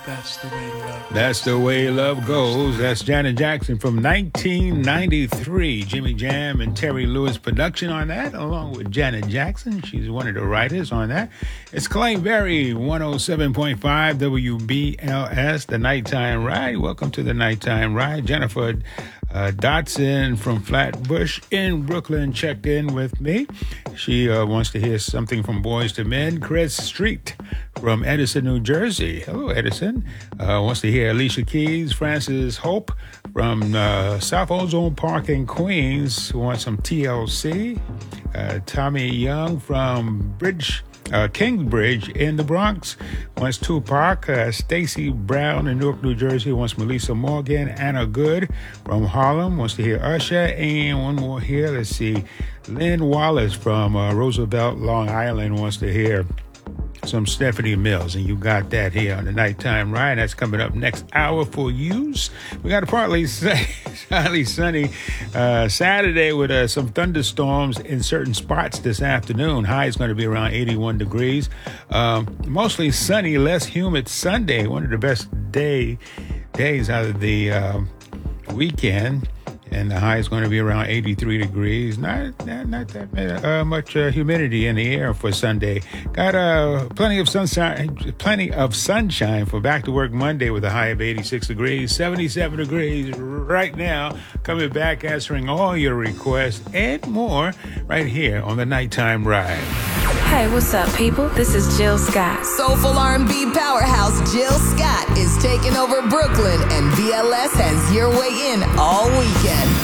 That's the way love. That's the way love goes. That's Janet Jackson from 1993. Jimmy Jam and Terry Lewis production on that, along with Janet Jackson. She's one of the writers on that. It's Clay Berry, 107.5 WBLS, The Nighttime Ride. Welcome to The Nighttime Ride. Jennifer Dotson from Flatbush in Brooklyn checked in with me. She wants to hear something from Boys II Men. Chris Street from Edison, New Jersey. Hello, Edison. Wants to hear Alicia Keys. Francis Hope from South Ozone Park in Queens, who wants some TLC. Tommy Young from Kingsbridge in the Bronx wants Tupac. Stacy Brown in Newark, New Jersey wants Melissa Morgan. Anna Good from Harlem wants to hear Usher. And one more here. Let's see. Lynn Wallace from Roosevelt, Long Island wants to hear some Stephanie Mills, and you got that here on the Nighttime Ride. That's coming up next hour for use. We got a partly sunny Saturday with some thunderstorms in certain spots this afternoon. High is going to be around 81 degrees. Mostly sunny, less humid Sunday. One of the best days out of the weekend. And the high is going to be around 83 degrees. Not that much humidity in the air for Sunday. Got plenty of sunshine for back to work Monday with a high of 86 degrees, 77 degrees right now. Coming back, answering all your requests and more right here on the Nighttime Ride. Hey, what's up, people? This is Jill Scott. Soulful R&B powerhouse Jill Scott is taking over Brooklyn, and BLS has your way in all weekend.